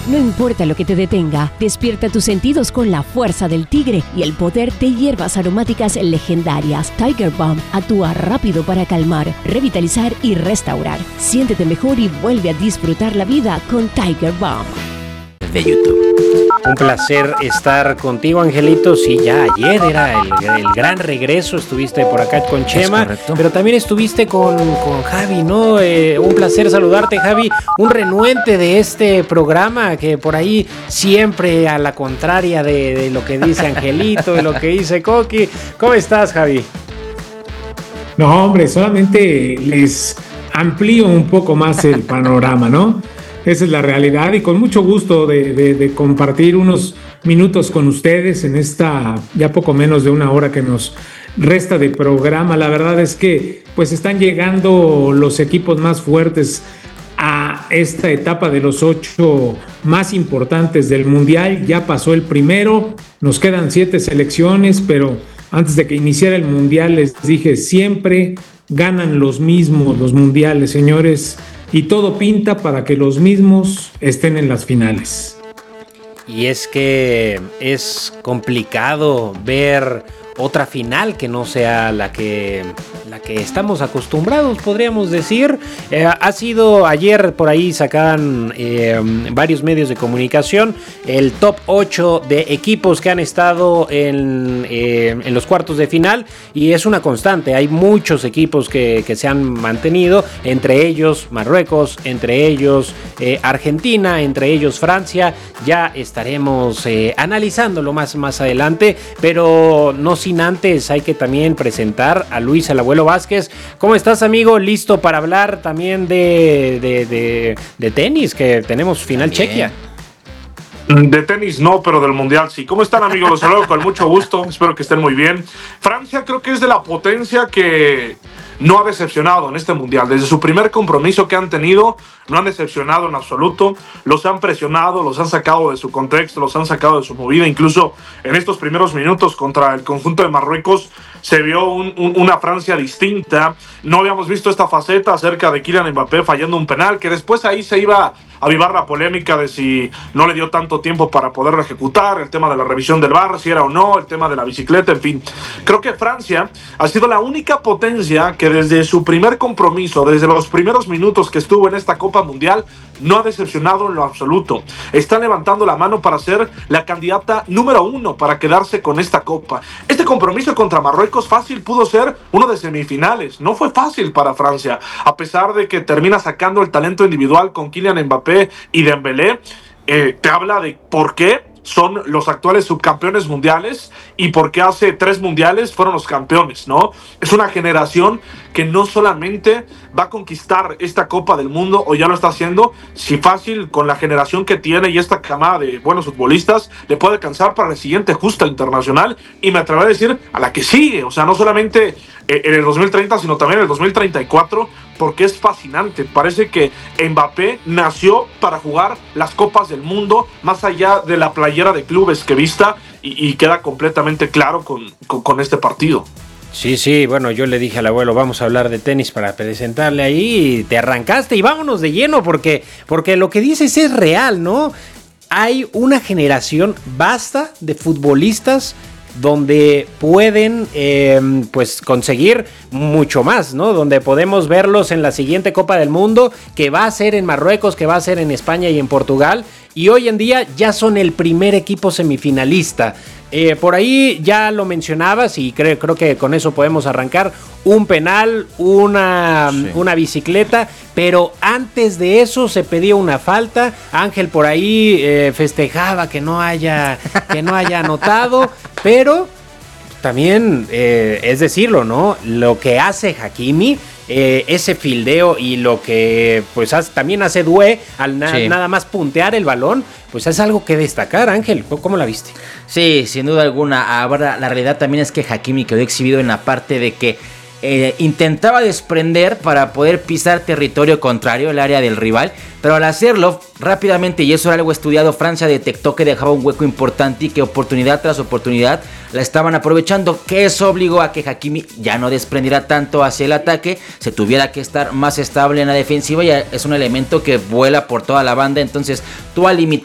No importa lo que te detenga, despierta tus sentidos con la fuerza del tigre y el poder de hierbas aromáticas legendarias. Tiger Balm actúa rápido para calmar, revitalizar y restaurar. Siéntete mejor y vuelve a disfrutar la vida con Tiger Balm. De YouTube. Un placer estar contigo, Angelito. Sí, ya ayer era el gran regreso. Estuviste por acá con Chema, pero también estuviste con Javi, ¿no? Un placer saludarte, Javi. Un renuente de este programa que por ahí siempre a la contraria de lo que dice Angelito, de lo que dice Coqui. ¿Cómo estás, Javi? No, hombre, solamente les amplío un poco más el panorama, ¿no? Esa es la realidad y con mucho gusto de compartir unos minutos con ustedes en esta ya poco menos de una hora que nos resta de programa. La verdad es que pues están llegando los equipos más fuertes a esta etapa de los 8 más importantes del Mundial. Ya pasó el primero, nos quedan 7 selecciones, pero antes de que iniciara el Mundial les dije, siempre ganan los mismos los Mundiales, señores. Y todo pinta para que los mismos estén en las finales. Y es que es complicado ver otra final que no sea la que estamos acostumbrados, podríamos decir. Ha sido ayer, por ahí sacaban varios medios de comunicación el top 8 de equipos que han estado en los cuartos de final, y es una constante. Hay muchos equipos que se han mantenido, entre ellos Marruecos, entre ellos Argentina, entre ellos Francia. Ya estaremos analizándolo más adelante, pero no sin antes hay que también presentar a Luis el Abuelo Vázquez. ¿Cómo estás, amigo? ¿Listo para hablar también de tenis? Que tenemos final Chequia. De tenis no, pero del Mundial sí. ¿Cómo están, amigos? Los saludo con mucho gusto. Espero que estén muy bien. Francia creo que es de la potencia que no ha decepcionado en este Mundial. Desde su primer compromiso que han tenido, no han decepcionado en absoluto. Los han presionado, los han sacado de su contexto, los han sacado de su movida. Incluso en estos primeros minutos contra el conjunto de Marruecos se vio una Francia distinta. No habíamos visto esta faceta acerca de Kylian Mbappé fallando un penal, que después ahí se iba a avivar la polémica de si no le dio tanto tiempo para poderlo ejecutar, el tema de la revisión del VAR, si era o no, el tema de la bicicleta, en fin. Creo que Francia ha sido la única potencia que desde su primer compromiso, desde los primeros minutos que estuvo en esta Copa Mundial, no ha decepcionado en lo absoluto. Está levantando la mano para ser la candidata número 1 para quedarse con esta Copa. Este compromiso contra Marruecos fácil pudo ser uno de semifinales. No fue fácil para Francia, a pesar de que termina sacando el talento individual con Kylian Mbappé y Dembélé. Te habla de por qué son los actuales subcampeones mundiales y por qué hace 3 mundiales fueron los campeones, ¿no? Es una generación que no solamente va a conquistar esta Copa del Mundo, o ya lo está haciendo, si fácil con la generación que tiene y esta camada de buenos futbolistas le puede alcanzar para la siguiente justa internacional, y me atrevo a decir a la que sigue. O sea, no solamente en el 2030, sino también en el 2034, porque es fascinante. Parece que Mbappé nació para jugar las Copas del Mundo, más allá de la playera de clubes que vista, y queda completamente claro con este partido. Sí, bueno, yo le dije al abuelo, vamos a hablar de tenis para presentarle ahí, y te arrancaste y vámonos de lleno, porque lo que dices es real, ¿no? Hay una generación vasta de futbolistas donde pueden pues conseguir mucho más, ¿no? Donde podemos verlos en la siguiente Copa del Mundo, que va a ser en Marruecos, que va a ser en España y en Portugal, y hoy en día ya son el primer equipo semifinalista. Por ahí ya lo mencionabas y creo que con eso podemos arrancar. Un penal, una bicicleta, pero antes de eso se pedía una falta. Ángel por ahí festejaba que no haya anotado, pero también es decirlo, ¿no? Lo que hace Hakimi, ese fildeo, y lo que pues también hace Doué al nada más puntear el balón, pues es algo que destacar. Ángel, ¿cómo la viste? Sí, sin duda alguna. Ahora la realidad también es que Hakimi quedó exhibido en la parte de que intentaba desprender para poder pisar territorio contrario, el área del rival, pero al hacerlo rápidamente, y eso era algo estudiado, Francia detectó que dejaba un hueco importante y que oportunidad tras oportunidad la estaban aprovechando, que eso obligó a que Hakimi ya no desprendiera tanto hacia el ataque, se tuviera que estar más estable en la defensiva, y es un elemento que vuela por toda la banda. Entonces tú al limitar